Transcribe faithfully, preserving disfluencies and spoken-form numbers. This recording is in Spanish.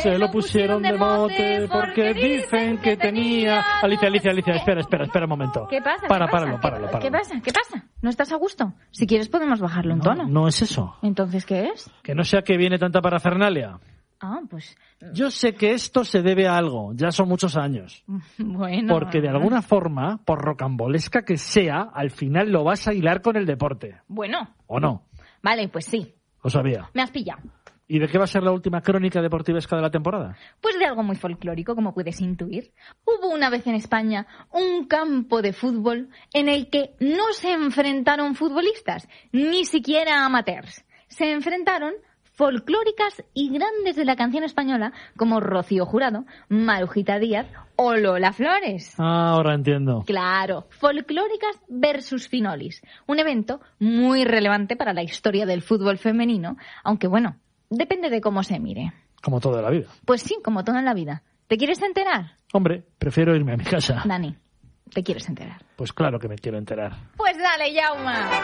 Se lo pusieron de mote porque dicen que tenía... Alicia, Alicia, Alicia, espera, espera, espera un momento. ¿Qué pasa? Para, ¿Qué pasa? páralo, páralo, páralo. ¿Qué pasa? ¿Qué pasa? ¿No estás a gusto? Si quieres podemos bajarle un No, tono. no es eso. ¿Entonces qué es? Que no sea que viene tanta parafernalia. Ah, pues... Yo sé que esto se debe a algo, ya son muchos años. Bueno... Porque de alguna forma, por rocambolesca que sea, al final lo vas a hilar con el deporte. Bueno. ¿O no? Vale, pues sí. Lo sabía. Me has pillado. ¿Y de qué va a ser la última crónica deportivesca de la temporada? Pues de algo muy folclórico, como puedes intuir. Hubo una vez en España un campo de fútbol en el que no se enfrentaron futbolistas, ni siquiera amateurs. Se enfrentaron folclóricas y grandes de la canción española como Rocío Jurado, Marujita Díaz o Lola Flores. Ah, ahora entiendo. Claro, folclóricas versus finolis. Un evento muy relevante para la historia del fútbol femenino, aunque bueno, depende de cómo se mire. Como toda la vida. Pues sí, como todo en la vida. ¿Te quieres enterar? Hombre, prefiero irme a mi casa. Dani, ¿te quieres enterar? Pues claro que me quiero enterar. Pues dale, Yauma.